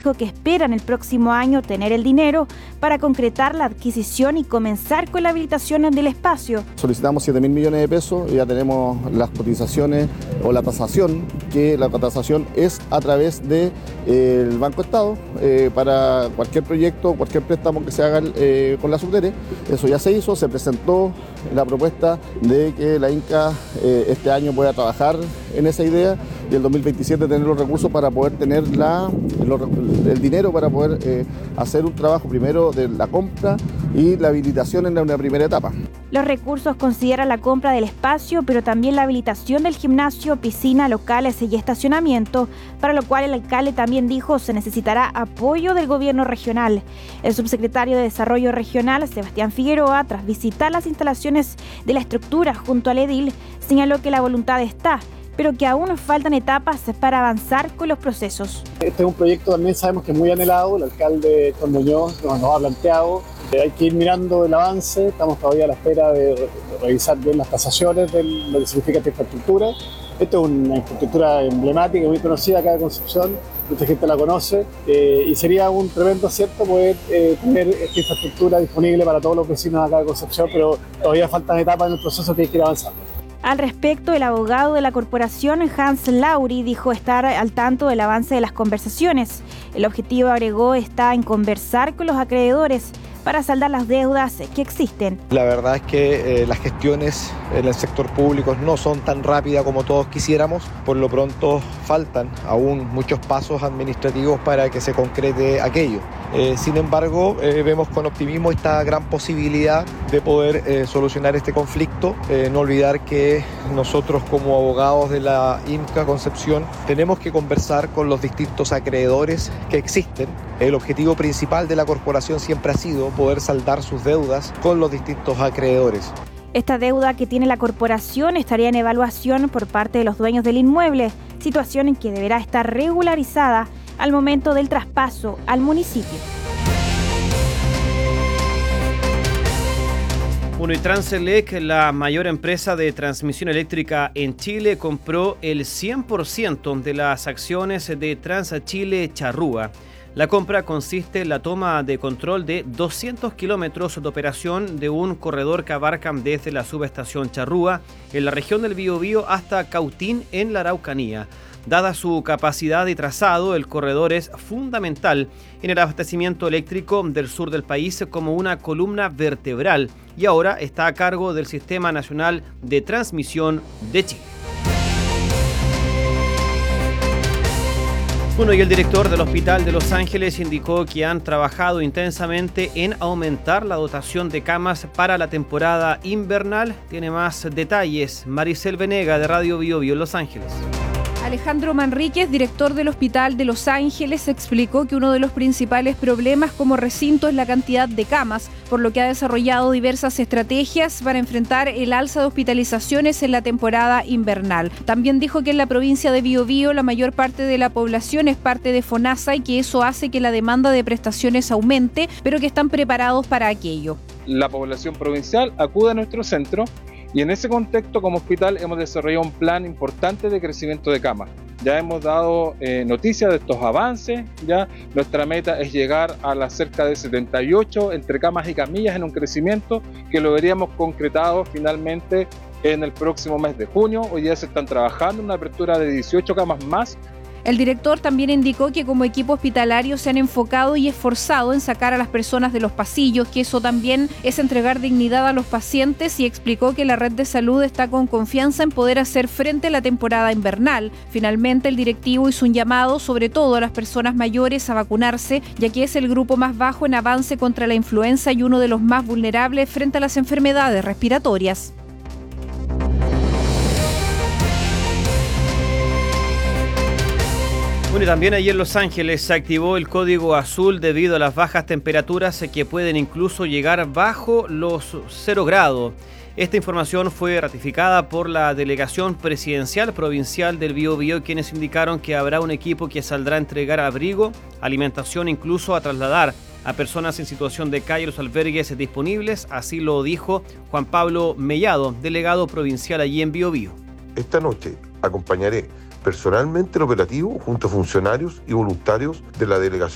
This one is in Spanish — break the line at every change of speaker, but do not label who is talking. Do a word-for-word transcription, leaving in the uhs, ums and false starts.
dijo que esperan el próximo año tener el dinero para concretar la adquisición y comenzar con la habilitación del espacio.
Solicitamos siete mil millones de pesos, ya tenemos las cotizaciones o la tasación, que la tasación es a través del de, eh, Banco Estado eh, para cualquier proyecto, cualquier préstamo que se haga eh, con la Subdere. Eso ya se hizo, se presentó la propuesta de que la Inca eh, este año pueda trabajar en esa idea y el dos mil veintisiete tener los recursos para poder tener la, los, el dinero para poder eh, hacer un trabajo primero de la compra y la habilitación en una primera etapa.
Los recursos consideran la compra del espacio, pero también la habilitación del gimnasio, piscina, locales y estacionamiento, para lo cual el alcalde también dijo se necesitará apoyo del gobierno regional. El subsecretario de Desarrollo Regional, Sebastián Figueroa, tras visitar las instalaciones de la estructura junto al edil, señaló que la voluntad está, pero que aún nos faltan etapas para avanzar con los procesos.
Este es un proyecto también sabemos que es muy anhelado, el alcalde Héctor Muñoz nos, nos ha planteado, eh, hay que ir mirando el avance, estamos todavía a la espera de, de revisar bien las tasaciones de lo que significa esta infraestructura. Esto es una infraestructura emblemática, muy conocida acá de Concepción, mucha gente la conoce eh, y sería un tremendo acierto poder eh, tener esta infraestructura disponible para todos los vecinos acá de Concepción, pero todavía faltan etapas en el proceso que hay que ir avanzando.
Al respecto, el abogado de la corporación, Hans Lauri, dijo estar al tanto del avance de las conversaciones. El objetivo, agregó, está en conversar con los acreedores para saldar las deudas que existen.
La verdad es que eh, las gestiones en el sector público no son tan rápidas como todos quisiéramos. Por lo pronto faltan aún muchos pasos administrativos para que se concrete aquello. Eh, sin embargo, eh, vemos con optimismo esta gran posibilidad de poder eh, solucionar este conflicto. Eh, no olvidar que nosotros como abogados de la INCA Concepción tenemos que conversar con los distintos acreedores que existen. El objetivo principal de la corporación siempre ha sido poder saldar sus deudas con los distintos acreedores.
Esta deuda que tiene la corporación estaría en evaluación por parte de los dueños del inmueble, situación en que deberá estar regularizada al momento del traspaso al municipio.
Unitrans-Elec, la mayor empresa de transmisión eléctrica en Chile, compró el cien por ciento de las acciones de Transchile Charrúa. La compra consiste en la toma de control de doscientos kilómetros de operación de un corredor que abarca desde la subestación Charrúa, en la región del Biobío, hasta Cautín, en la Araucanía. Dada su capacidad y trazado, el corredor es fundamental en el abastecimiento eléctrico del sur del país como una columna vertebral y ahora está a cargo del Sistema Nacional de Transmisión de Chile. Bueno, y el director del Hospital de Los Ángeles indicó que han trabajado intensamente en aumentar la dotación de camas para la temporada invernal. Tiene más detalles Maricel Venega de Radio Biobío Los Ángeles.
Alejandro Manríquez, director del Hospital de Los Ángeles, explicó que uno de los principales problemas como recinto es la cantidad de camas, por lo que ha desarrollado diversas estrategias para enfrentar el alza de hospitalizaciones en la temporada invernal. También dijo que en la provincia de Biobío la mayor parte de la población es parte de FONASA y que eso hace que la demanda de prestaciones aumente, pero que están preparados para aquello.
La población provincial acude a nuestro centro. Y en ese contexto, como hospital, hemos desarrollado un plan importante de crecimiento de camas. Ya hemos dado eh, noticias de estos avances. Ya nuestra meta es llegar a las cerca de setenta y ocho entre camas y camillas en un crecimiento que lo veríamos concretado finalmente en el próximo mes de junio. Hoy día se están trabajando en una apertura de dieciocho camas más.
El director también indicó que como equipo hospitalario se han enfocado y esforzado en sacar a las personas de los pasillos, que eso también es entregar dignidad a los pacientes, y explicó que la red de salud está con confianza en poder hacer frente a la temporada invernal. Finalmente, el directivo hizo un llamado sobre todo a las personas mayores a vacunarse, ya que es el grupo más bajo en avance contra la influenza y uno de los más vulnerables frente a las enfermedades respiratorias.
Bueno, y también ayer en Los Ángeles se activó el código azul debido a las bajas temperaturas que pueden incluso llegar bajo los cero grados. Esta información fue ratificada por la Delegación Presidencial Provincial del Biobío, quienes indicaron que habrá un equipo que saldrá a entregar abrigo, alimentación, incluso a trasladar a personas en situación de calle a los albergues disponibles. Así lo dijo Juan Pablo Mellado, delegado provincial allí en Biobío.
Esta noche acompañaré personalmente el operativo junto a funcionarios y voluntarios de la Delegación